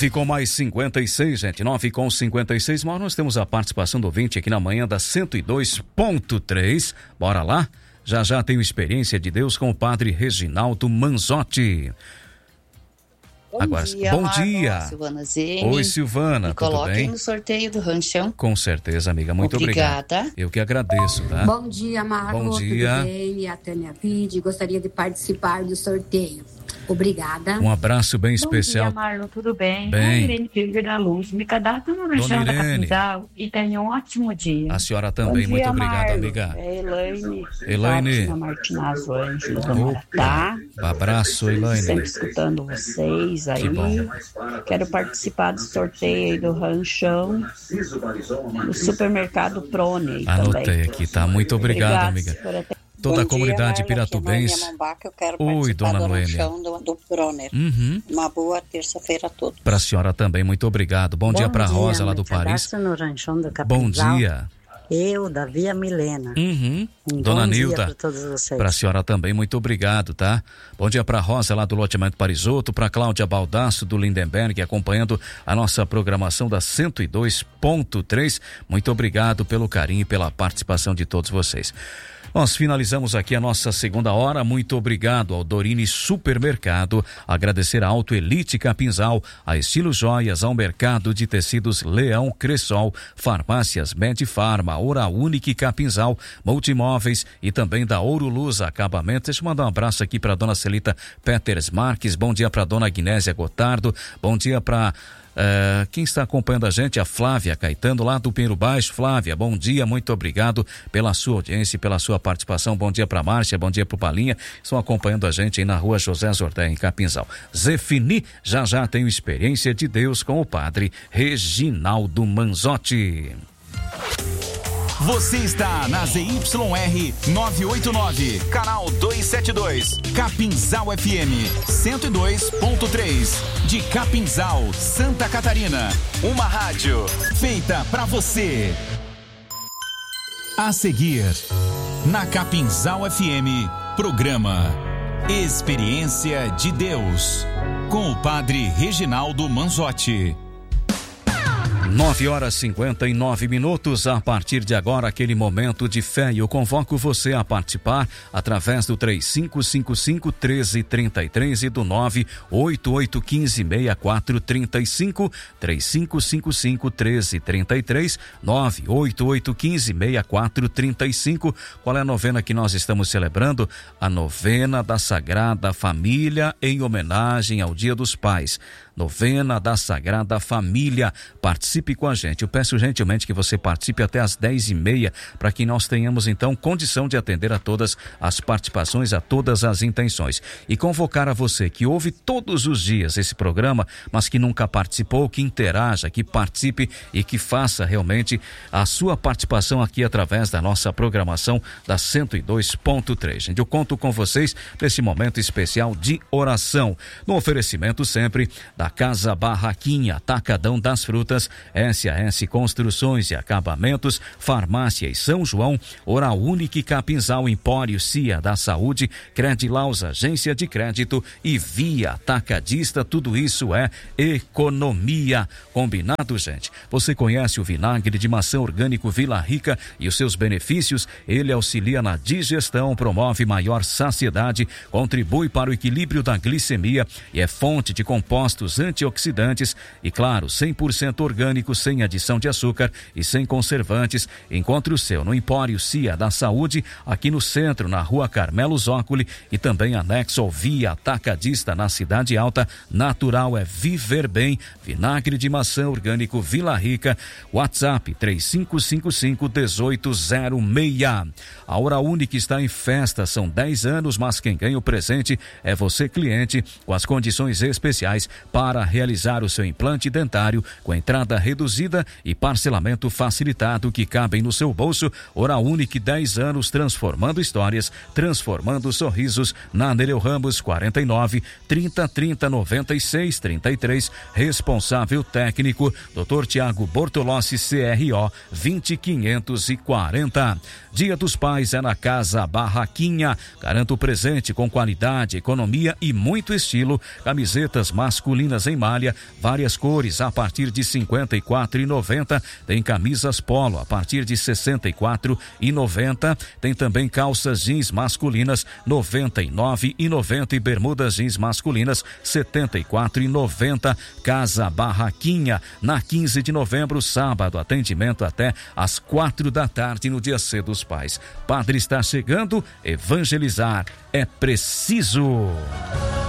9:56, gente. 9:56. Mas nós temos a participação do ouvinte aqui na manhã da 102.3. Bora lá? Já já tenho experiência de Deus com o padre Reginaldo Manzotti. Bom dia. Silvana Zene. Oi, Silvana, me tudo bem? Coloquem no sorteio do ranchão. Com certeza, amiga. Muito obrigado. Eu que agradeço, tá? Bom dia, Marco. Bom dia. Tudo bem? A Tânia Vide. Gostaria de participar do sorteio. Obrigada. Um abraço bem especial. Bom dia, Marlon, tudo bem? Bem. Irene Filho da Luz. Me cadastro no ranchão da Capinzal e tenha um ótimo dia. A senhora também. Muito obrigado, amiga. É Elaine. Elaine. Martinazzo Ângelo do Maratá. Um abraço, Elaine. Sempre escutando vocês aí. Que bom. Quero participar do sorteio aí do ranchão do supermercado Prone. Anotei aqui, tá? Muito obrigado, amiga. Toda a comunidade piratubense. Eu quero Oi, dona Noêmia. do Bronner. Uma boa terça-feira a todos. Para a senhora também, muito obrigado. Bom dia para Rosa, lá do Paris. No ranchão do Bom dia. Eu, Davi e a Milena. Dona Nilda, para todos vocês. Para a senhora também, muito obrigado, tá? Bom dia para Rosa, lá do loteamento Parisoto, para Cláudia Baldasso, do Lindenberg, acompanhando a nossa programação da 102.3. Muito obrigado pelo carinho e pela participação de todos vocês. Nós finalizamos aqui a nossa segunda hora. Muito obrigado ao Dorine Supermercado, agradecer a Auto Elite Capinzal, a Estilo Joias, ao Mercado de Tecidos Leão Cressol, Farmácias Medifarma, Hora Única Capinzal, Multimóveis e também da Ouro Luz Acabamento. Deixa eu mandar um abraço aqui para dona Celita Peters Marques, bom dia para dona Guinésia Gotardo, bom dia para quem está acompanhando a gente, a Flávia Caetano, lá do Pinheiro Baixo. Flávia, bom dia, muito obrigado pela sua audiência e pela sua participação. Bom dia para Márcia, bom dia para o Palinha, estão acompanhando a gente aí na rua José Zordé, em Capinzal. Zefini, já tenho experiência de Deus com o padre Reginaldo Manzotti. Você está na ZYR 989, canal 272, Capinzal FM 102.3, de Capinzal, Santa Catarina. Uma rádio feita pra você. A seguir, na Capinzal FM, programa Experiência de Deus, com o padre Reginaldo Manzotti. 9:59. A partir de agora, aquele momento de fé. Eu convoco você a participar através do 3555-1333 e do 98815-6435, 3555-1333, 98815-6435. Qual é a novena que nós estamos celebrando? A novena da Sagrada Família, em homenagem ao Dia dos Pais. Novena da Sagrada Família. Participe com a gente. Eu peço gentilmente que você participe até às 10h30, para que nós tenhamos então condição de atender a todas as participações, a todas as intenções. E convocar a você que ouve todos os dias esse programa, mas que nunca participou, que interaja, que participe e que faça realmente a sua participação aqui através da nossa programação da 102.3. Gente, eu conto com vocês nesse momento especial de oração. No oferecimento sempre da Casa Barraquinha, Atacadão das Frutas, SAS Construções e Acabamentos, Farmácia e São João, Oral Única Capinzal, Empório Cia da Saúde, Credilaus, Agência de Crédito e Via Atacadista. Tudo isso é economia. Combinado, gente? Você conhece o vinagre de maçã orgânico Vila Rica e os seus benefícios? Ele auxilia na digestão, promove maior saciedade, contribui para o equilíbrio da glicemia e é fonte de compostos antioxidantes e, claro, 100% orgânico, sem adição de açúcar e sem conservantes. Encontre o seu no Empório Cia da Saúde, aqui no centro, na Rua Carmelo Zócoli, e também anexo ao Via Atacadista na Cidade Alta. Natural é viver bem. Vinagre de maçã orgânico Vila Rica. WhatsApp 3555-1806. A Hora Única está em festa, são 10 anos, mas quem ganha o presente é você, cliente, com as condições especiais para realizar o seu implante dentário com entrada reduzida e parcelamento facilitado que cabem no seu bolso. Hora Única, 10 anos, transformando histórias, transformando sorrisos. Na Nereu Ramos 49 3030 96 33. Responsável técnico Dr. Tiago Bortolossi, CRO 20540. Dia dos Pais é na Casa Barraquinha. Garanta o presente com qualidade, economia e muito estilo. Camisetas masculinas em malha, várias cores a partir de R$ 54,90. Tem camisas polo a partir de R$ 64,90. Tem também calças jeans masculinas R$ 99,90 e bermudas jeans masculinas R$ 74,90. Casa Barraquinha, na 15 de novembro, sábado, atendimento até às 16h no dia C dos Pais. Padre está chegando, evangelizar é preciso.